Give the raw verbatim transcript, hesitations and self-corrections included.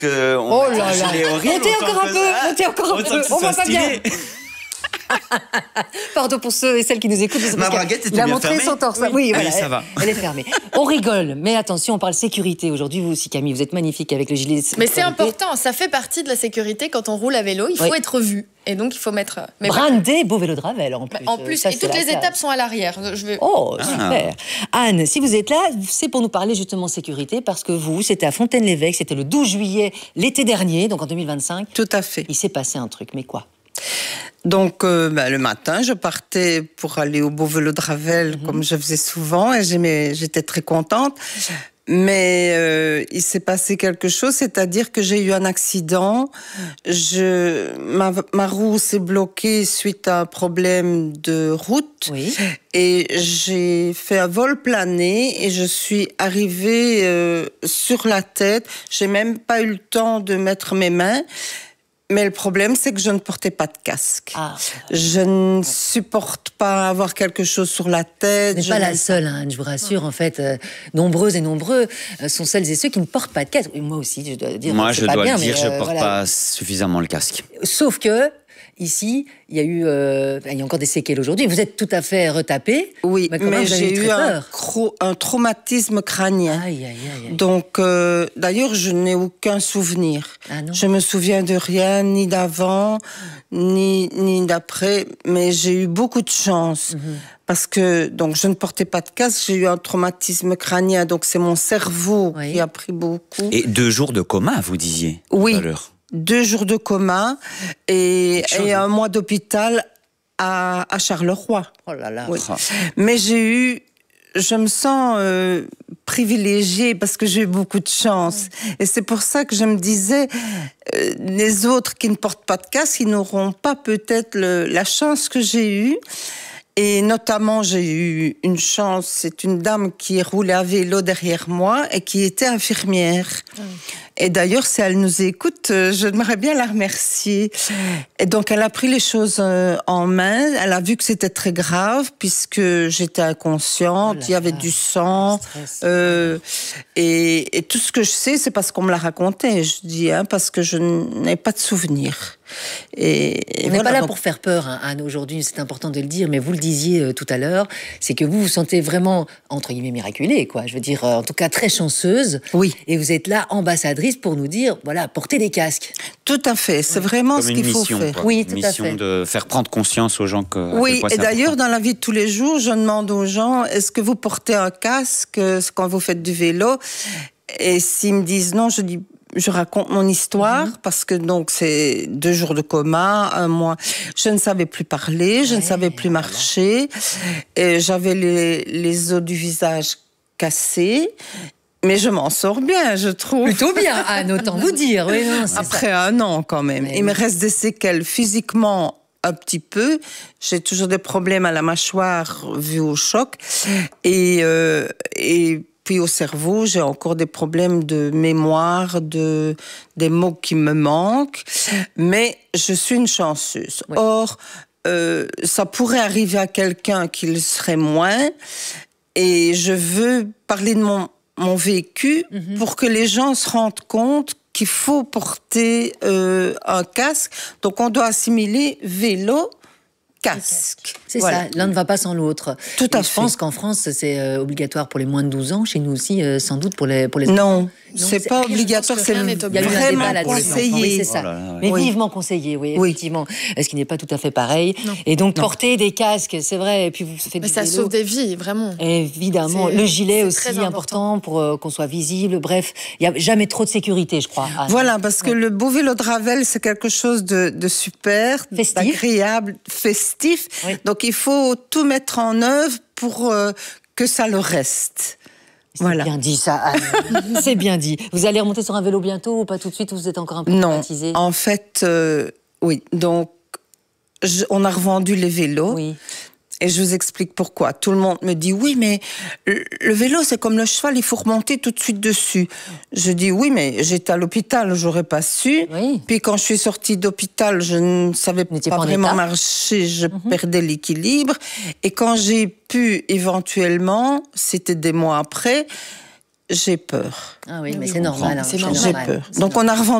que on Oh là là. horrible, Montez encore un peu, montez encore un peu. On voit pas bien. Pardon pour ceux et celles qui nous écoutent. Ma braguette était il a bien montré fermée. son torse. Oui, oui voilà, allez, ça va. Elle est fermée. On rigole, mais attention, on parle sécurité aujourd'hui. Vous aussi, Camille, vous êtes magnifique avec le gilet de sécurité. Mais c'est important, ça fait partie de la sécurité quand on roule à vélo. Il faut oui. être vu. Et donc, il faut mettre... Mais brandé, beau vélo de Ravel en plus. En plus, ça, et toutes les classe. étapes sont à l'arrière. Je vais... Oh, Ah. super. Anne, si vous êtes là, c'est pour nous parler justement sécurité, parce que vous, c'était à Fontaine-l'Évêque, c'était le douze juillet, l'été dernier, donc en deux mille vingt-cinq. Tout à fait. Il s'est passé un truc, mais quoi? Donc, euh, bah, le matin, je partais pour aller au Beau Vélo de Ravel, mm-hmm. comme je faisais souvent, et j'aimais, j'étais très contente. Mais euh, il s'est passé quelque chose, c'est-à-dire que j'ai eu un accident. Je, ma, ma roue s'est bloquée suite à un problème de route. Oui. Et j'ai fait un vol plané et je suis arrivée euh, sur la tête. J'ai même pas eu le temps de mettre mes mains. Mais le problème, c'est que je ne portais pas de casque. Ah. Je ne supporte pas avoir quelque chose sur la tête. Vous n'êtes pas la seule, hein, je vous rassure. En fait, euh, nombreuses et nombreux euh, sont celles et ceux qui ne portent pas de casque. Et moi aussi, je dois dire. Moi, je pas dois bien, le dire, mais, je euh, porte voilà. pas suffisamment le casque. Sauf que, ici, il y a eu, euh, il y a encore des séquelles aujourd'hui. Vous êtes tout à fait retapé. Oui, mais, mais j'ai eu un, un traumatisme crânien. Aïe, aïe, aïe, aïe. Donc, euh, d'ailleurs, je n'ai aucun souvenir. Ah non. Je me souviens de rien, ni d'avant, ni, ni d'après, mais j'ai eu beaucoup de chance. Mm-hmm. Parce que, donc, je ne portais pas de casque, j'ai eu un traumatisme crânien, donc c'est mon cerveau oui. qui a pris beaucoup. Et deux jours de coma, vous disiez oui. tout à l'heure. Deux jours de coma et, et un mois d'hôpital à, à Charleroi. Oh là là. Oui. Oh. Mais j'ai eu, je me sens euh, privilégiée parce que j'ai eu beaucoup de chance. Mmh. Et c'est pour ça que je me disais, euh, les autres qui ne portent pas de casque, ils n'auront pas peut-être le, la chance que j'ai eue. Et notamment, j'ai eu une chance, c'est une dame qui roulait à vélo derrière moi et qui était infirmière. Mmh. Et d'ailleurs, si elle nous écoute, j'aimerais bien la remercier. Et donc, elle a pris les choses en main. Elle a vu que c'était très grave puisque j'étais inconsciente, oh il y avait du sang. Euh, et, et tout ce que je sais, c'est parce qu'on me l'a raconté. Je dis, hein, parce que je n'ai pas de souvenir. Et, et on n'est voilà, pas là donc... pour faire peur, hein, Anne, aujourd'hui, c'est important de le dire, mais vous le disiez euh, tout à l'heure, c'est que vous vous sentez vraiment, entre guillemets, miraculée, quoi. Je veux dire, euh, en tout cas, très chanceuse. Oui. Et vous êtes là, ambassadrice, pour nous dire, voilà, portez des casques. Tout à fait, c'est oui. vraiment Comme ce qu'il mission, faut faire. Quoi. Oui, une tout mission à fait. de faire prendre conscience aux gens que. Oui, et d'ailleurs, dans la vie de tous les jours, je demande aux gens, est-ce que vous portez un casque quand vous faites du vélo? Et s'ils me disent non, je dis, je raconte mon histoire, mmh. parce que donc c'est deux jours de coma, un mois. Je ne savais plus parler, je ouais, ne savais plus voilà. marcher, et j'avais les, les os du visage cassés. Mais je m'en sors bien, je trouve. Plutôt bien, Anne, autant vous dire. Oui, non, après ça. un an, quand même. Mais Il oui. me reste des séquelles physiquement un petit peu. J'ai toujours des problèmes à la mâchoire vu au choc. Et, euh, et puis au cerveau, j'ai encore des problèmes de mémoire, de, des mots qui me manquent. Mais je suis une chanceuse. Oui. Or, euh, ça pourrait arriver à quelqu'un qui le serait moins. Et je veux parler de mon... mon vécu, mm-hmm. pour que les gens se rendent compte qu'il faut porter euh, un casque. Donc, on doit assimiler vélo, casque. C'est voilà. ça, l'un ne va pas sans l'autre. Tout à Et fait. Je pense qu'en France, c'est euh, obligatoire pour les moins de douze ans. Chez nous aussi, euh, sans doute, pour les, pour les non, enfants. Non, c'est pas obligatoire, c'est vraiment conseillé. Oui, c'est ça. Oh là là, ouais. Mais oui. vivement conseillé, oui, oui. effectivement. Ce qui n'est pas tout à fait pareil. Non. Et donc, non. porter des casques, c'est vrai, et puis vous faites Mais du ça vélo. vélo. Sauve des vies, vraiment. Évidemment. Le gilet aussi, important, important pour euh, qu'on soit visible. Bref, il n'y a jamais trop de sécurité, je crois. Anne. Voilà, parce que ouais. le Beau Vélo de Ravel, c'est quelque chose de, de super, d'agréable, festif. Oui. Donc, il faut tout mettre en œuvre pour euh, que ça le reste. C'est voilà. bien dit ça, Anne. C'est bien dit. Vous allez remonter sur un vélo bientôt ou pas tout de suite, ou vous êtes encore un peu traumatisé? Non, en fait, euh, oui. Donc, je, on a revendu les vélos. Oui. Et je vous explique pourquoi. Tout le monde me dit, oui, mais le vélo, c'est comme le cheval, il faut remonter tout de suite dessus. Je dis, oui, mais j'étais à l'hôpital, j'aurais pas su. Oui. Puis quand je suis sortie d'hôpital, je ne savais pas, pas vraiment marcher, je mm-hmm. perdais l'équilibre. Et quand j'ai pu, éventuellement, c'était des mois après, j'ai peur. Ah oui, Ah mais oui, c'est on normal. comprend. hein, C'est c'est normal. J'ai normal. peur. C'est Donc on a revendu